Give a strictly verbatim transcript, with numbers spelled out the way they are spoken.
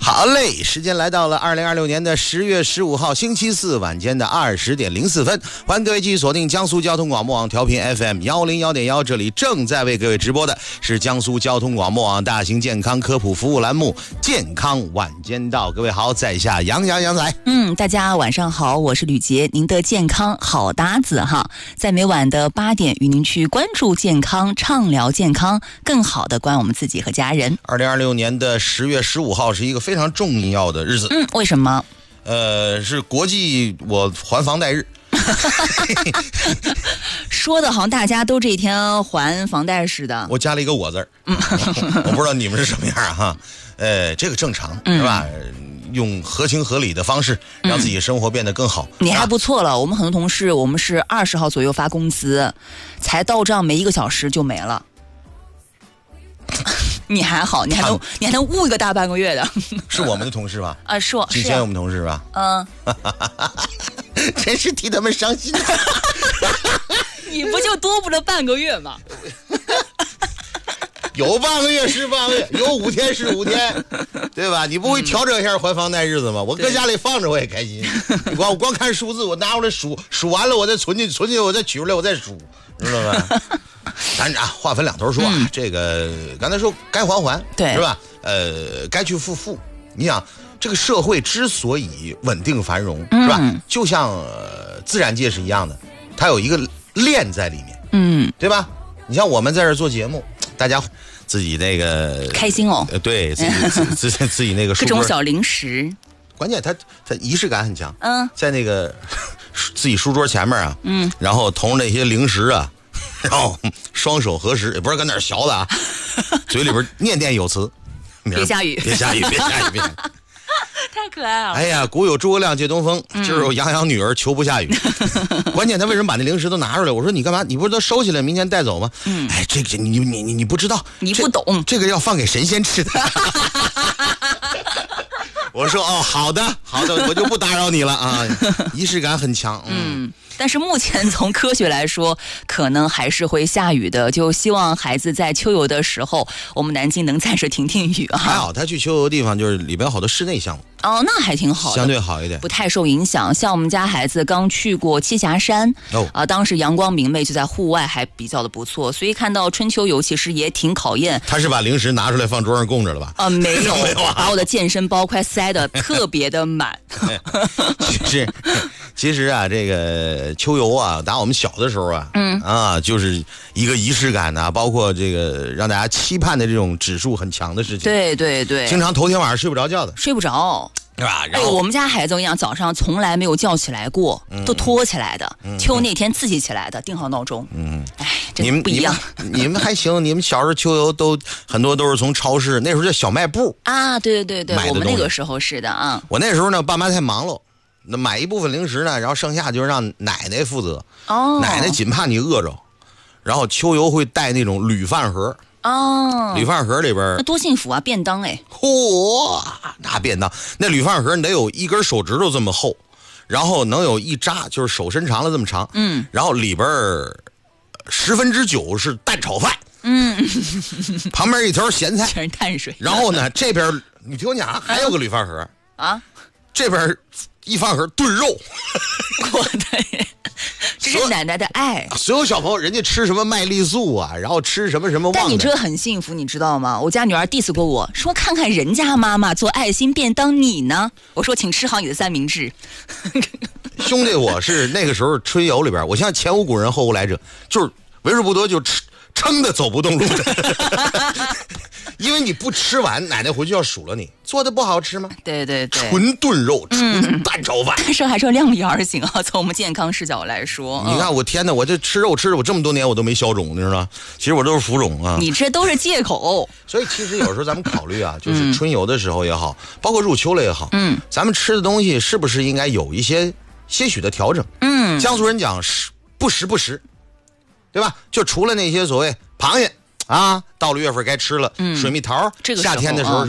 好嘞，时间来到了二零二六年的十月十五号星期四晚间的二十点零四分，欢迎各位继续锁定江苏交通广播网调频 F M 幺零幺点幺，这里正在为各位直播的是江苏交通广播网大型健康科普服务栏目《健康晚间到》。各位好，在下杨洋杨仔。 嗯，大家晚上好，我是吕杰，您的健康好搭子哈，在每晚的八点与您去关注健康，畅聊健康，更好的关我们自己和家人。 二零二六年的十月十五号是一个非常重要的日子。 嗯，为什么？ 呃，是国际我还房贷日。 说的好像大家都这一天还房贷似的。 我加了一个我字儿，嗯、我不知道你们是什么样啊哈。呃，这个正常是吧？嗯、用合情合理的方式让自己生活变得更好。 嗯、你还不错了，我们很多同事，我们是二十号左右发工资，才到账没一个小时就没了。你还好，你还能你还能捂一个大半个月的。是我们的同事吧？ 啊，是我， 之前我们同事吧？ 嗯， 真是替他们伤心。 你不就多补了半个月吗？ 有半个月是半个月，有五天是五天，对吧？你不会调整一下还房贷日子吗？我搁家里放着我也开心。你光我光看数字，我拿过来数，数完了我再存进存进，我再取出来我再数，知道吧？咱啊，话分两头说啊，嗯、这个刚才说该还还， 对， 是吧？呃，该去付付。你想，这个社会之所以稳定繁荣，嗯、是吧？就像、呃、自然界是一样的，它有一个链在里面， 嗯， 对吧？你像我们在这做节目，大家自己那个开心哦， 呃，对自己自自自己那个各种小零食， 关键它它仪式感很强， 嗯， 在那个自己书桌前面啊，嗯，然后同那些零食啊。然后双手合十，也不是跟那儿学的啊，嘴里边念念有词， 别下雨， 别下雨，别下雨，别下雨。 太可爱了！ 哎呀，古有诸葛亮借东风，今儿有杨洋女儿求不下雨。嗯、关键他为什么把那零食都拿出来？我说你干嘛？你不是都收起来，明天带走吗？嗯，哎，这个你你你你不知道， 你不懂， 这, 这个要放给神仙吃的。我说哦，好的好的，我就不打扰你了啊，仪式感很强。嗯。嗯， 但是目前从科学来说，可能还是会下雨的。就希望孩子在秋游的时候，我们南京能暂时停停雨啊。 还好，他去秋游的地方就是里边有好多室内项目。 哦，那还挺好的， 相对好一点， 不太受影响。像我们家孩子刚去过栖霞山，哦，啊，当时阳光明媚，就在户外，还比较的不错。所以看到春秋游其实也挺考验。 他是把零食拿出来放桌上供着了吧？ 啊，没有，没有啊，把我的健身包快塞得特别的满。 是，其实啊，这个秋游啊，打我们小的时候啊，嗯啊，就是一个仪式感呐、啊，包括这个让大家期盼的这种指数很强的事情。 对对对， 经常头天晚上睡不着觉的， 睡不着。 对吧？然后、 哎、我们家孩子一样，早上从来没有叫起来过，嗯、都拖起来的。嗯、秋那天自己起来的，定好闹钟。嗯，哎， 你们不一样。 你们, 你们还行，你们小时候秋游都很多都是从超市，那时候叫小卖部啊，对对对对，我们那个时候是的啊。 我那时候呢，爸妈太忙了，那买一部分零食呢，然后剩下就让奶奶负责。哦，奶奶紧怕你饿着，然后秋游会带那种铝饭盒。 哦， 铝饭盒里边那多幸福啊！便当哎， 嚯，那便当那铝饭盒你得有一根手指头这么厚，然后能有一扎就是手伸长了这么长，嗯，然后里边十分之九是蛋炒饭，嗯，旁边一条咸菜， 全是碳水。 然后呢，这边你听我讲，还有个铝饭盒啊， 这边一饭盒炖肉， 我的。这是奶奶的爱。 所有小朋友，人家吃什么麦丽素啊，然后吃什么什么旺的。 但你这很幸福，你知道吗？我家女儿 diss 过我说，看看人家妈妈做爱心便当，你呢？我说，请吃好你的三明治。 兄弟，我是那个时候春游里边，我像前无古人后无来者，就是为数不多就吃撑的走不动路的。因为你不吃完，奶奶回去要数了你。做的不好吃吗？ 对对对， 纯炖肉，纯蛋炒饭。 嗯、但是还是要量力而行啊。从我们健康视角来说， 你看、嗯、我天哪，我这吃肉吃了我这么多年，我都没消肿，你知道吗？其实我都是浮肿啊。 你这都是借口。 所以其实有时候咱们考虑啊，就是春游的时候也好，嗯、包括入秋了也好，嗯，咱们吃的东西是不是应该有一些些许的调整？嗯，江苏人讲食不时不食，对吧？就除了那些所谓螃蟹。啊，到了月份该吃了，嗯、水蜜桃， 这个夏天的时候